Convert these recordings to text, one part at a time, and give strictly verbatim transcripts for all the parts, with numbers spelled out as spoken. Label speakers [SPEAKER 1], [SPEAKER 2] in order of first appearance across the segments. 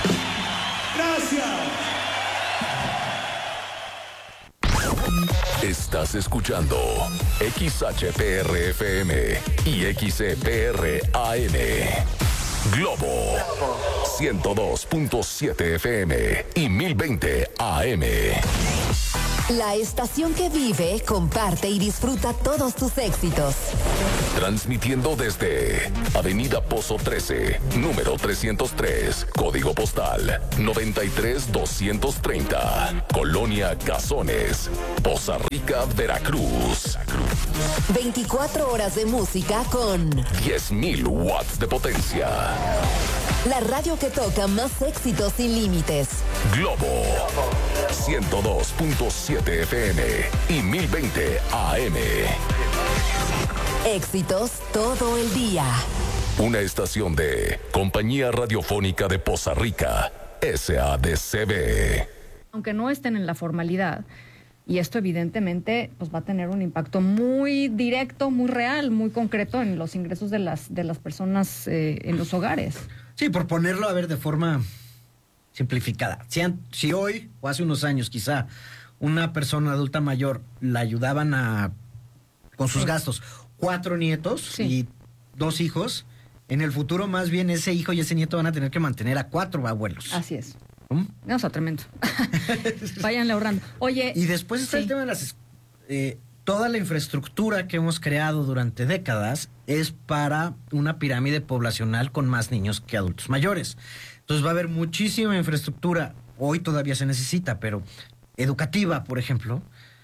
[SPEAKER 1] Gracias.
[SPEAKER 2] Estás escuchando X H P R F M y X E P R A M. Globo ciento dos punto siete F M y mil veinte A M.
[SPEAKER 3] La estación que vive, comparte y disfruta todos tus éxitos.
[SPEAKER 2] Transmitiendo desde Avenida Pozo trece, número trescientos tres, código postal noventa y tres doscientos treinta, Colonia Cazones, Poza Rica, Veracruz.
[SPEAKER 3] veinticuatro horas de música con
[SPEAKER 2] diez mil watts de potencia.
[SPEAKER 3] La radio que toca más éxitos sin límites.
[SPEAKER 2] Globo ciento dos punto siete F M y mil veinte A M.
[SPEAKER 3] Éxitos todo el día.
[SPEAKER 2] Una estación de Compañía Radiofónica de Poza Rica, S A D C B.
[SPEAKER 4] Aunque no estén en la formalidad, y esto evidentemente pues va a tener un impacto muy directo, muy real, muy concreto en los ingresos de las, de las personas eh, en los hogares.
[SPEAKER 5] Sí, por ponerlo a ver de forma simplificada. Si, an, si hoy, o hace unos años quizá, una persona adulta mayor la ayudaban a con sus sí. gastos, cuatro nietos sí. y dos hijos, en el futuro más bien ese hijo y ese nieto van a tener que mantener a cuatro abuelos.
[SPEAKER 4] Así es. ¿Mm? No, está tremendo. Váyanle ahorrando. Oye.
[SPEAKER 5] Y después está sí. el tema de las... Eh, toda la infraestructura que hemos creado durante décadas es para una pirámide poblacional con más niños que adultos mayores. Entonces va a haber muchísima infraestructura, hoy todavía se necesita, pero educativa, por ejemplo,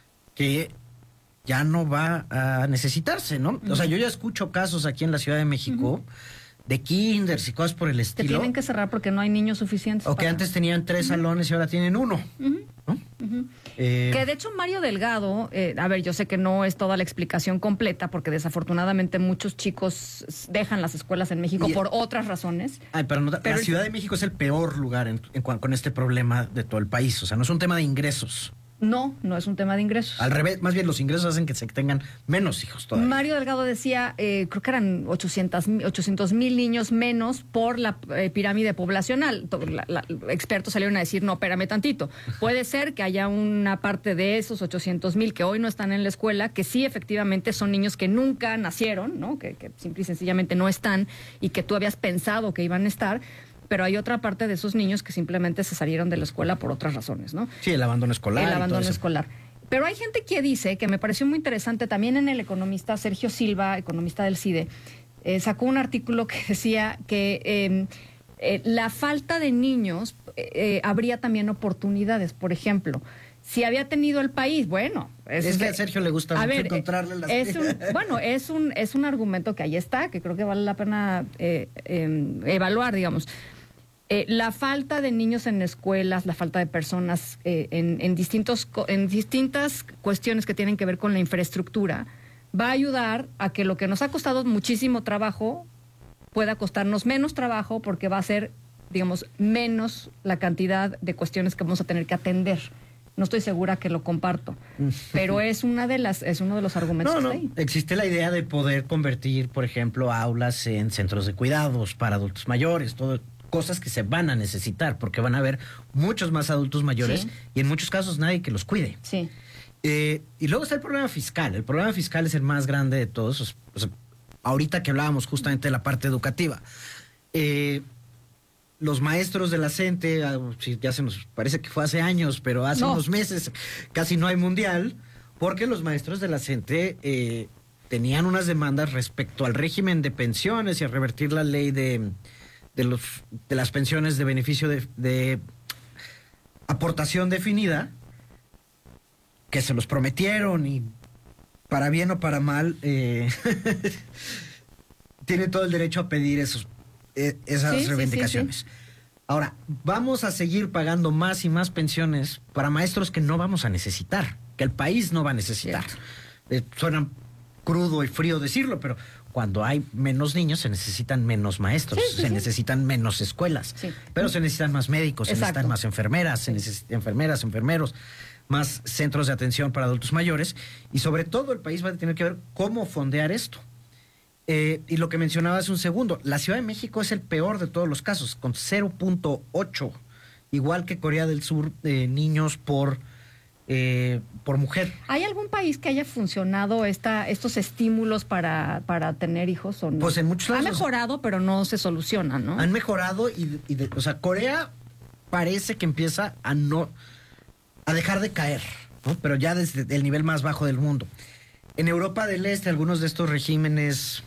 [SPEAKER 5] que ya no va a necesitarse, ¿no? Uh-huh. O sea, yo ya escucho casos aquí en la Ciudad de México... Uh-huh. de kinders y cosas por el estilo.
[SPEAKER 4] Que tienen que cerrar porque no hay niños suficientes.
[SPEAKER 5] O para... que antes tenían tres uh-huh. salones y ahora tienen uno.
[SPEAKER 4] Uh-huh.
[SPEAKER 5] ¿No?
[SPEAKER 4] Uh-huh. Eh... Que de hecho Mario Delgado, eh, a ver, yo sé que no es toda la explicación completa porque desafortunadamente muchos chicos dejan las escuelas en México y... por otras razones.
[SPEAKER 5] Ay, pero, no, pero la Ciudad de México es el peor lugar en, en, con este problema de todo el país. O sea, no es un tema de ingresos.
[SPEAKER 4] No, no es un tema de ingresos.
[SPEAKER 5] Al revés, más bien los ingresos hacen que se tengan menos hijos todavía.
[SPEAKER 4] Mario Delgado decía, eh, creo que eran ochocientos mil niños menos por la eh, pirámide poblacional. La, la, expertos salieron a decir, no, espérame tantito. Puede ser que haya una parte de esos ochocientos mil que hoy no están en la escuela, que sí efectivamente son niños que nunca nacieron, ¿no? Que, que simple y sencillamente no están y que tú habías pensado que iban a estar. Pero hay otra parte de esos niños que simplemente se salieron de la escuela por otras razones, ¿no?
[SPEAKER 5] Sí, el abandono escolar.
[SPEAKER 4] El abandono escolar. Pero hay gente que dice, que me pareció muy interesante, también en El Economista, Sergio Silva, economista del CIDE, eh, sacó un artículo que decía que eh, eh, la falta de niños eh, habría también oportunidades. Por ejemplo, si había tenido el país, bueno...
[SPEAKER 5] Es, es que a Sergio le gusta
[SPEAKER 4] a
[SPEAKER 5] mucho
[SPEAKER 4] ver,
[SPEAKER 5] encontrarle las...
[SPEAKER 4] Es un, bueno, es un, es un argumento que ahí está, que creo que vale la pena eh, eh, evaluar, digamos. Eh, la falta de niños en escuelas, la falta de personas eh, en, en, distintos, en distintas cuestiones que tienen que ver con la infraestructura, va a ayudar a que lo que nos ha costado muchísimo trabajo pueda costarnos menos trabajo porque va a ser, digamos, menos la cantidad de cuestiones que vamos a tener que atender. No estoy segura que lo comparto, pero es una de las, es uno de los argumentos
[SPEAKER 5] no,
[SPEAKER 4] que
[SPEAKER 5] no.
[SPEAKER 4] está ahí.
[SPEAKER 5] Existe la idea de poder convertir, por ejemplo, aulas en centros de cuidados para adultos mayores, todo, cosas que se van a necesitar, porque van a haber muchos más adultos mayores sí. y en muchos casos nadie que los cuide.
[SPEAKER 4] Sí.
[SPEAKER 5] Eh, y luego está el problema fiscal. El problema fiscal es el más grande de todos. O sea, ahorita que hablábamos justamente de la parte educativa. Eh, Los maestros de la CENTE, ya se nos parece que fue hace años, pero hace no. unos meses casi no hay mundial, porque los maestros de la CENTE eh, tenían unas demandas respecto al régimen de pensiones y a revertir la ley de, de, los, de las pensiones de beneficio de, de aportación definida, que se los prometieron y para bien o para mal, eh, tiene todo el derecho a pedir esos esas sí, reivindicaciones. Sí, sí, sí. Ahora, vamos a seguir pagando más y más pensiones para maestros que no vamos a necesitar, que el país no va a necesitar. Eh, suena crudo y frío decirlo, pero cuando hay menos niños se necesitan menos maestros, sí, sí, se sí. necesitan menos escuelas, sí. pero se necesitan más médicos, Exacto. se necesitan más enfermeras, sí. se necesitan enfermeras, enfermeros, más centros de atención para adultos mayores, y sobre todo el país va a tener que ver cómo fondear esto. Eh, y lo que mencionaba hace un segundo, la Ciudad de México es el peor de todos los casos, con cero punto ocho, igual que Corea del Sur, eh, niños por, eh, por mujer.
[SPEAKER 4] ¿Hay algún país que haya funcionado esta, estos estímulos para, para tener hijos o no?
[SPEAKER 5] Pues en muchos lados.
[SPEAKER 4] Ha mejorado, pero no se soluciona, ¿no?
[SPEAKER 5] Han mejorado y, y de, o sea, Corea parece que empieza a no, a dejar de caer, ¿no? Pero ya desde el nivel más bajo del mundo. En Europa del Este, algunos de estos regímenes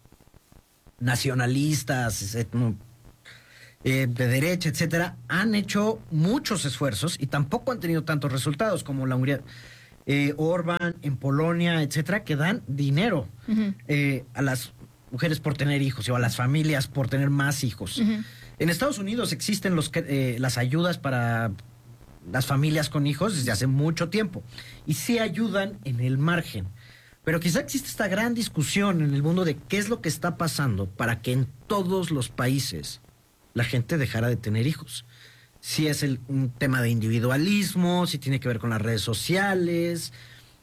[SPEAKER 5] nacionalistas, etno, eh, de derecha, etcétera, han hecho muchos esfuerzos y tampoco han tenido tantos resultados como la Hungría, eh, Orbán en Polonia, etcétera, que dan dinero uh-huh. eh, a las mujeres por tener hijos o a las familias por tener más hijos. Uh-huh. En Estados Unidos existen los, eh, las ayudas para las familias con hijos desde hace mucho tiempo y sí ayudan en el margen. Pero quizá existe esta gran discusión en el mundo de qué es lo que está pasando para que en todos los países la gente dejara de tener hijos. Si es el, un tema de individualismo, si tiene que ver con las redes sociales.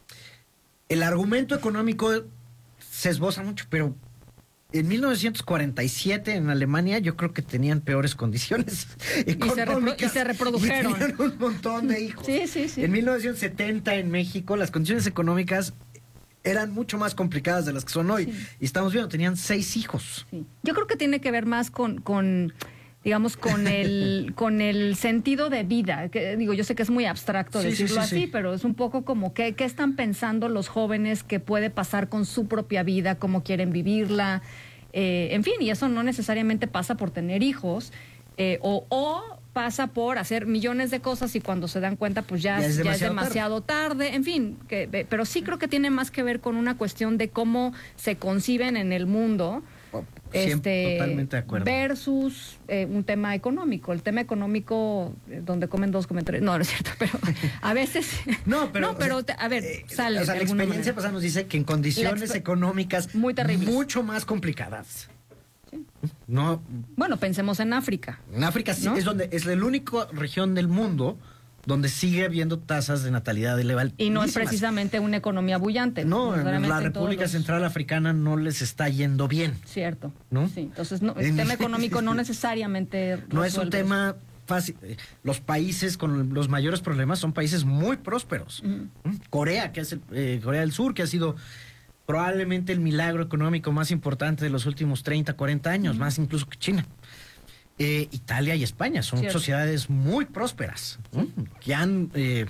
[SPEAKER 5] El argumento económico se esboza mucho, pero en mil novecientos cuarenta y siete en Alemania yo creo que tenían peores condiciones económicas.
[SPEAKER 4] Y se, repro- y se reprodujeron.
[SPEAKER 5] Y tenían un montón de hijos.
[SPEAKER 4] Sí, sí, sí.
[SPEAKER 5] En mil novecientos setenta en México las condiciones económicas eran mucho más complicadas de las que son hoy. Sí. Y estamos viendo, tenían seis hijos.
[SPEAKER 4] Sí. Yo creo que tiene que ver más con, con digamos, con el, con el sentido de vida. Que, digo, yo sé que es muy abstracto
[SPEAKER 5] sí,
[SPEAKER 4] decirlo
[SPEAKER 5] sí, sí,
[SPEAKER 4] así,
[SPEAKER 5] sí.
[SPEAKER 4] pero es un poco como qué, qué están pensando los jóvenes que puede pasar con su propia vida, cómo quieren vivirla. Eh, en fin, y eso no necesariamente pasa por tener hijos eh, o, o pasa por hacer millones de cosas y cuando se dan cuenta pues ya,
[SPEAKER 5] ya es demasiado,
[SPEAKER 4] ya es demasiado tarde. tarde, en fin, que, eh, pero sí creo que tiene más que ver con una cuestión de cómo se conciben en el mundo.
[SPEAKER 5] Oh, este, totalmente de acuerdo.
[SPEAKER 4] Versus eh, un tema económico. El tema económico, eh, donde comen dos comentarios. No, no es cierto, pero a veces.
[SPEAKER 5] No, pero.
[SPEAKER 4] No, pero
[SPEAKER 5] o sea,
[SPEAKER 4] te, a ver,
[SPEAKER 5] eh,
[SPEAKER 4] sale.
[SPEAKER 5] O sea, la experiencia pasada nos dice que en condiciones económicas
[SPEAKER 4] muy terribles,
[SPEAKER 5] mucho más complicadas. Sí. No.
[SPEAKER 4] Bueno, pensemos en África.
[SPEAKER 5] En África sí, ¿no? es donde es la única región del mundo donde sigue habiendo tasas de natalidad elevadas.
[SPEAKER 4] Y no es precisamente una economía bullante.
[SPEAKER 5] No, en la República
[SPEAKER 4] los...
[SPEAKER 5] Central Africana no les está yendo bien.
[SPEAKER 4] Cierto.
[SPEAKER 5] ¿No?
[SPEAKER 4] Sí, entonces no, el tema económico no necesariamente
[SPEAKER 5] no es un tema fácil. Los países con los mayores problemas son países muy prósperos. Uh-huh. Corea, que es el, eh, Corea del Sur, que ha sido probablemente el milagro económico más importante de los últimos treinta, cuarenta años, uh-huh. más incluso que China. Eh, Italia y España son Cierto. sociedades muy prósperas, ¿no? que han eh,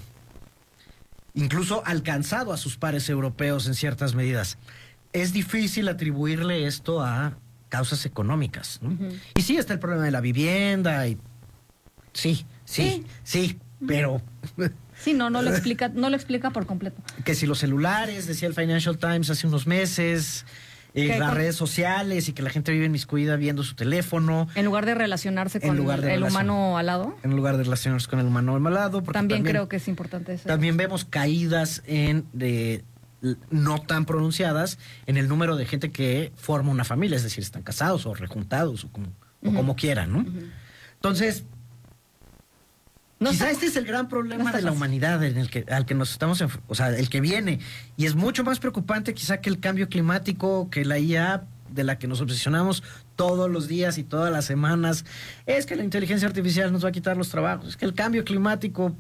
[SPEAKER 5] incluso alcanzado a sus pares europeos en ciertas medidas. Es difícil atribuirle esto a causas económicas, ¿no? Uh-huh. Y sí, está el problema de la vivienda y sí, sí, sí, sí uh-huh. pero
[SPEAKER 4] sí, no, no lo explica, no lo explica por completo.
[SPEAKER 5] Que si los celulares, decía el Financial Times hace unos meses. Eh, las con... redes sociales y que la gente vive inmiscuida viendo su teléfono.
[SPEAKER 4] En lugar de relacionarse con
[SPEAKER 5] de
[SPEAKER 4] el
[SPEAKER 5] relacion...
[SPEAKER 4] humano al lado.
[SPEAKER 5] En lugar de relacionarse con el humano al lado.
[SPEAKER 4] También, también creo que es importante eso.
[SPEAKER 5] También vemos caídas en de, no tan pronunciadas en el número de gente que forma una familia, es decir, están casados o rejuntados o como, uh-huh. o como quieran, ¿no? Uh-huh. Entonces, no quizá está, este es el gran problema no de la humanidad en el que, al que nos estamos, o sea, el que viene. Y es mucho más preocupante quizá que el cambio climático, que la I A de la que nos obsesionamos todos los días y todas las semanas. Es que la inteligencia artificial nos va a quitar los trabajos. Es que el cambio climático...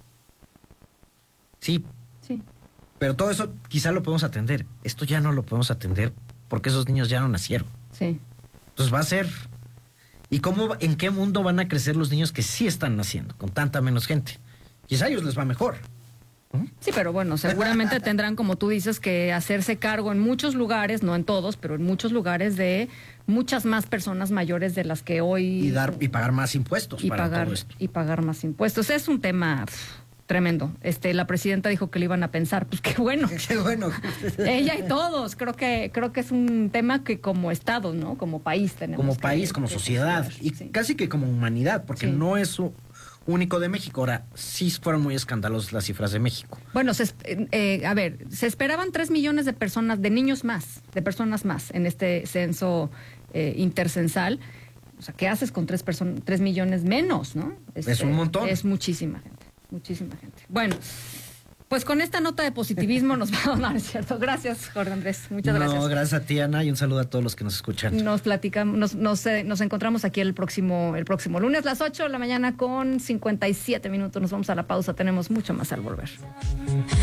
[SPEAKER 5] Sí.
[SPEAKER 4] Sí.
[SPEAKER 5] Pero todo eso quizá lo podemos atender. Esto ya no lo podemos atender porque esos niños ya no nacieron.
[SPEAKER 4] Sí.
[SPEAKER 5] Entonces va a ser... ¿Y cómo, en qué mundo van a crecer los niños que sí están naciendo, con tanta menos gente? Quizá a ellos les va mejor.
[SPEAKER 4] ¿Mm? Sí, pero bueno, seguramente tendrán, como tú dices, que hacerse cargo en muchos lugares, no en todos, pero en muchos lugares de muchas más personas mayores de las que hoy...
[SPEAKER 5] Y dar y pagar más impuestos
[SPEAKER 4] y
[SPEAKER 5] para
[SPEAKER 4] pagar,
[SPEAKER 5] todo esto.
[SPEAKER 4] Y pagar más impuestos. Es un tema... Pff, tremendo. Este, la presidenta dijo que le iban a pensar, pues qué bueno.
[SPEAKER 5] Qué bueno.
[SPEAKER 4] Ella y todos. Creo que creo que es un tema que como Estado, ¿no? Como país tenemos.
[SPEAKER 5] Como
[SPEAKER 4] que,
[SPEAKER 5] país, como
[SPEAKER 4] que
[SPEAKER 5] sociedad
[SPEAKER 4] estudiar.
[SPEAKER 5] y
[SPEAKER 4] sí.
[SPEAKER 5] casi que como humanidad, porque sí. no es único de México. Ahora, sí fueron muy escandalosas las cifras de México.
[SPEAKER 4] Bueno, se, eh, a ver, se esperaban tres millones de personas, de niños más, de personas más en este censo eh, intercensal. O sea, ¿qué haces con tres personas, tres millones menos, no?
[SPEAKER 5] Es, es un montón.
[SPEAKER 4] Es muchísima gente. Muchísima gente. Bueno, Pues con esta nota de positivismo nos vamos a dar, ¿cierto? Gracias, Jorge Andrés. Muchas gracias.
[SPEAKER 5] No, gracias a ti, Ana, y un saludo a todos los que nos escuchan.
[SPEAKER 4] Nos platicamos, nos, nos, eh, nos encontramos aquí el próximo, el próximo lunes a las ocho de la mañana con cincuenta y siete minutos. Nos vamos a la pausa, tenemos mucho más al volver.